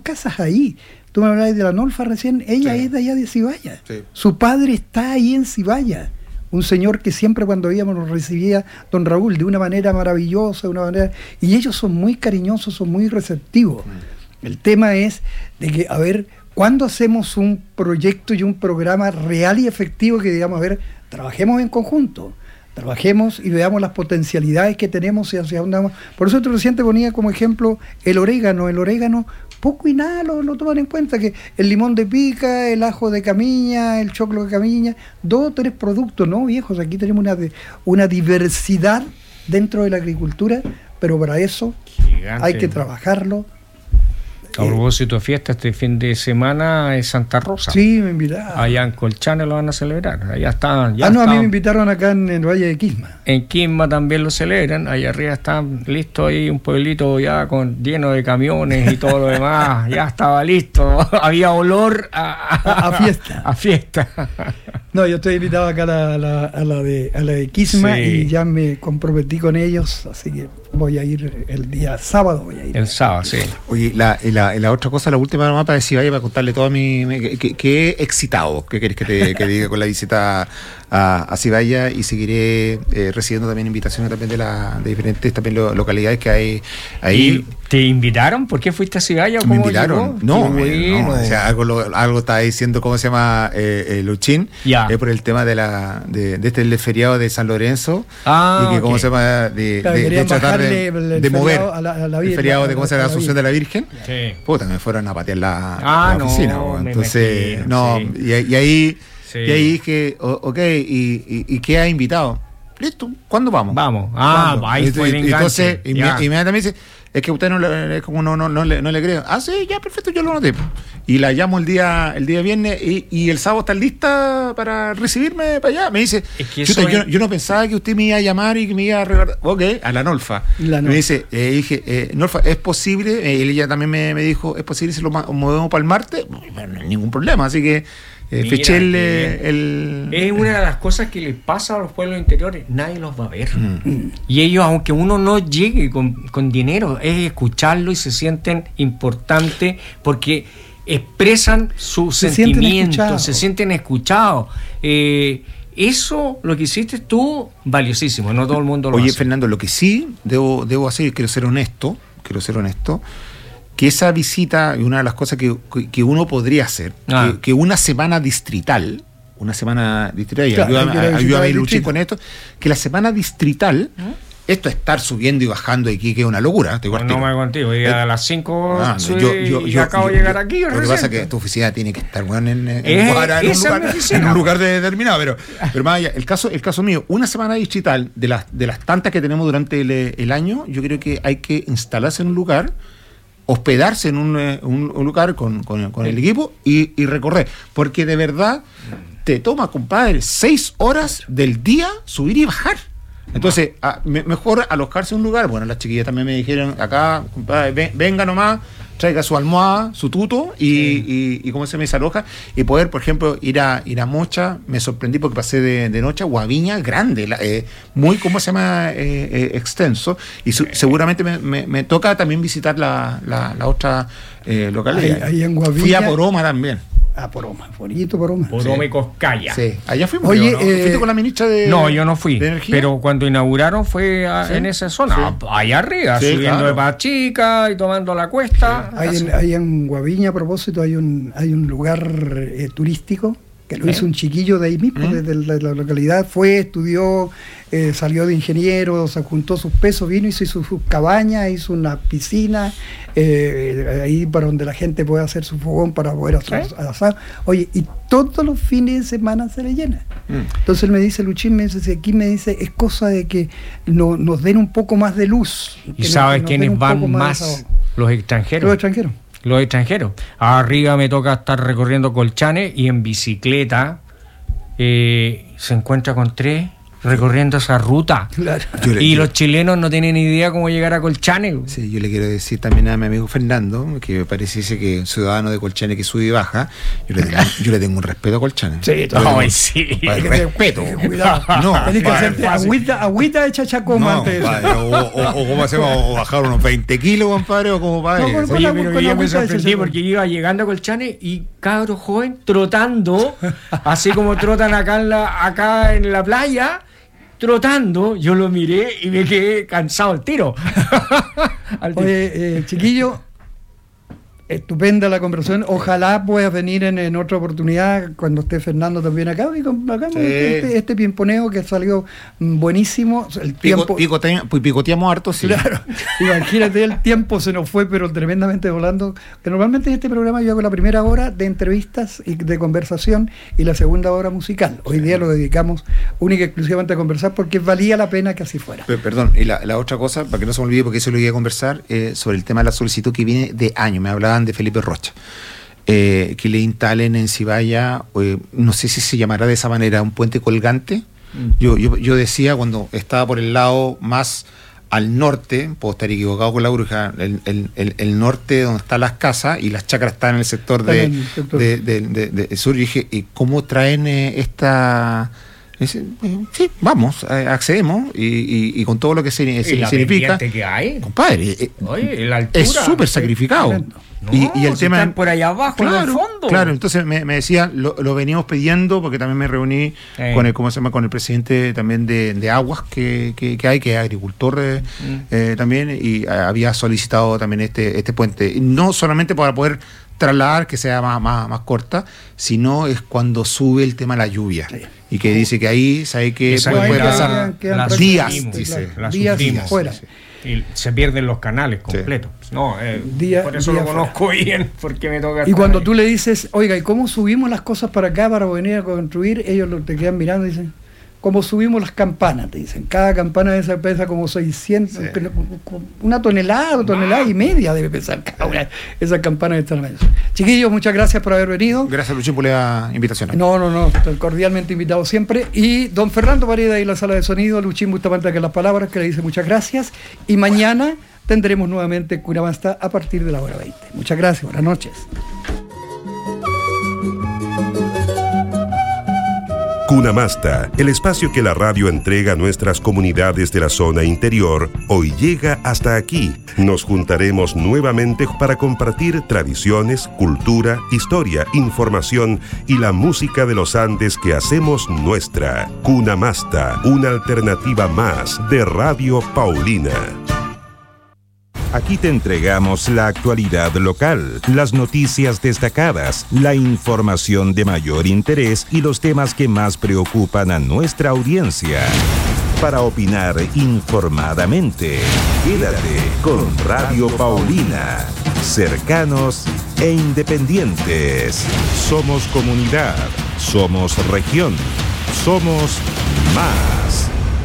casas ahí. Tú me hablabas de la Nolfa recién, ella es de allá de Cibaya. Sí. Su padre está ahí en Cibaya. Un señor que siempre cuando íbamos nos recibía don Raúl de una manera maravillosa, y ellos son muy cariñosos, son muy receptivos. El tema es de que, a ver, ¿cuándo hacemos un proyecto y un programa real y efectivo que digamos, a ver, trabajemos en conjunto? Trabajemos y veamos las potencialidades que tenemos y hacia dónde vamos. Por eso recién te ponía como ejemplo el orégano. El orégano, poco y nada lo toman en cuenta, que el limón de pica, el ajo de camiña, el choclo de camiña, 2 o 3 productos, ¿no, viejos? Aquí tenemos una diversidad dentro de la agricultura, pero para eso gigante. Hay que trabajarlo. A propósito de fiesta, este fin de semana es Santa Rosa. Sí, me invitaron. Allá en Colchane lo van a celebrar. Allá están. A mí me invitaron acá en el Valle de Quisma. En Quisma también lo celebran. Allá arriba están listos ahí un pueblito ya lleno de camiones y todo lo demás. Ya estaba listo. Había olor a fiesta. A fiesta. No, yo estoy invitado acá a la de Quisma, sí. Y ya me comprometí con ellos, así que voy a ir el día sábado. El sábado, sí. Oye, la otra cosa, la última nomás para decir, para contarle todo que he excitado. ¿Qué querés que te diga con la visita a Cibaya? Y seguiré recibiendo también invitaciones también de diferentes también localidades que hay ahí. ¿Te invitaron? ¿Por qué fuiste a Cibaya? ¿Me invitaron? No, o sea, algo está diciendo, ¿cómo se llama? Luchín, por el tema de este feriado de San Lorenzo, y que cómo se llama, de tratar de mover el feriado de cómo se llama la Asunción de la Virgen. Sí. Puta, me fueron a patear la oficina. Entonces, y ahí dije, ok, ¿y qué ha invitado? Listo, ¿cuándo vamos? Vamos. Ahí fue el enganche. Entonces, inmediatamente me dice, es que usted no le creo. Sí, ya, perfecto, yo lo noté. Y la llamo el día viernes y el sábado está lista para recibirme para allá. Me dice, es que yo no pensaba que usted me iba a llamar y que me iba a recordar. Ok, a la Nolfa. Me dice, dije, Nolfa, ¿es posible? Ella también me dijo, ¿es posible si lo movemos para el martes? Bueno, no hay ningún problema, así que feché es una de las cosas que les pasa a los pueblos interiores, nadie los va a ver. Y ellos, aunque uno no llegue con dinero, es escucharlo y se sienten importantes porque expresan sus sentimientos, se sienten escuchados. Eso, lo que hiciste tú, valiosísimo, no todo el mundo lo hace. Oye, Fernando, lo que sí debo hacer, y quiero ser honesto, que esa visita, y una de las cosas que uno podría hacer, que una semana distrital, y ayúdame a luchar con esto, que la semana distrital, esto estar subiendo y bajando aquí, que es una locura. No me contigo, a las 5 yo acabo de llegar aquí. Lo que pasa es que tu oficina tiene que estar en un lugar determinado, pero más allá, el caso mío, una semana distrital de las tantas que tenemos durante el año, yo creo que hay que instalarse en un lugar, hospedarse en un lugar con el equipo y recorrer, porque de verdad te toma, compadre, 6 horas del día subir y bajar. Entonces, mejor alojarse en un lugar. Bueno, las chiquillas también me dijeron, acá, compadre, venga nomás, traiga su almohada, su tuto y cómo se me desaloja, y poder, por ejemplo, ir a Mocha. Me sorprendí porque pasé de noche a Guaviña, grande, muy, ¿cómo se llama? Extenso, y seguramente me toca también visitar la otra localidad. Ahí en Guaviña. Fui a Poroma también. Poroma, bonito Poroma. Poroma y Coscaya. Sí, allá fuimos. Oye, ¿no? ¿Fuiste con la ministra de No, yo no fui, pero cuando inauguraron fue en esa zona, allá arriba, subiendo de Pachica y tomando la cuesta. Ahí en Guaviña, a propósito, hay un lugar turístico que lo hizo un chiquillo de ahí mismo, de la localidad, estudió, salió de ingeniero, se juntó sus pesos, vino, hizo sus cabañas, hizo una piscina, ahí para donde la gente puede hacer su fogón para poder asar. Oye, y todos los fines de semana se le llena. Entonces él me dice, Luchín, es cosa de que nos den un poco más de luz. ¿Y sabes quiénes van más? Los extranjeros. Los extranjeros. Arriba me toca estar recorriendo Colchane y en bicicleta se encuentra con 3, recorriendo esa ruta. Claro. Los chilenos no tienen idea cómo llegar a Colchane. Sí, yo le quiero decir también a mi amigo Fernando, que me pareciese que ciudadano de Colchane que sube y baja, yo le tengo un respeto a Colchane. Sí, sí. Respeto. Cuidado. No, tenés que hacerte agüita de chachacoma antes. O cómo hacemos, o bajar unos 20 kilos, compadre, o como padre. Oye, pero yo me sorprendí porque iba llegando a Colchane y cabro joven trotando, así como trotan acá en la playa, trotando. Yo lo miré y me quedé cansado al tiro. Oye, chiquillo, estupenda la conversación. Ojalá puedas venir en otra oportunidad cuando esté Fernando también acá. Y hagamos este pimponeo que salió buenísimo. El tiempo picoteamos harto, sí. Claro. Imagínate, el tiempo se nos fue, pero tremendamente volando. Que normalmente en este programa yo hago la primera hora de entrevistas y de conversación y la segunda hora musical. Hoy día lo dedicamos única y exclusivamente a conversar porque valía la pena que así fuera. Perdón, y la otra cosa, para que no se me olvide, porque eso lo iba a conversar, sobre el tema de la solicitud que viene de años. Me hablaba de Felipe Rocha, que le instalen en Cibaya, no sé si se llamará de esa manera, un puente colgante. Yo decía, cuando estaba por el lado más al norte, puedo estar equivocado con la bruja, el norte donde están las casas y las chacras están en el sector de sur, y dije, ¿y cómo traen esta...? Sí, vamos, accedemos y con todo lo que significa. Que hay, compadre, oye, la altura, es súper sacrificado. No, y el tema están por allá abajo, claro, en el fondo. Claro, entonces me decía, lo veníamos pidiendo, porque también me reuní con el presidente también de Aguas que hay, que es agricultor también, y había solicitado también este puente, no solamente para poder trasladar, que sea más corta, sino es cuando sube el tema de la lluvia. Sí. Y que dice que ahí, ¿sabe que puede pasar días? Dice. Días fuera. Sí. Y se pierden los canales completos. Sí. No, por eso lo conozco bien, porque me toca. Y cuando tú le dices, oiga, ¿y cómo subimos las cosas para acá para venir a construir? Ellos te quedan mirando y dicen, ¿cómo subimos las campanas? Te dicen, cada campana de esa pesa como 600, sí. Una tonelada y media debe pesar cada una. Esas campanas están en eso. Chiquillos, muchas gracias por haber venido. Gracias, Luchín, por la invitación. No, cordialmente invitado siempre. Y don Fernando Pareda y la sala de sonido, Luchín Bustamante, que las palabras, que le dice muchas gracias. Y mañana tendremos nuevamente Cunamasta a partir de la hora 20. Muchas gracias, buenas noches. Cunamasta, el espacio que la radio entrega a nuestras comunidades de la zona interior, hoy llega hasta aquí. Nos juntaremos nuevamente para compartir tradiciones, cultura, historia, información y la música de los Andes que hacemos nuestra. Cunamasta, una alternativa más de Radio Paulina. Aquí te entregamos la actualidad local, las noticias destacadas, la información de mayor interés y los temas que más preocupan a nuestra audiencia. Para opinar informadamente, quédate con Radio Paulina. Cercanos e independientes. Somos comunidad, somos región, somos más.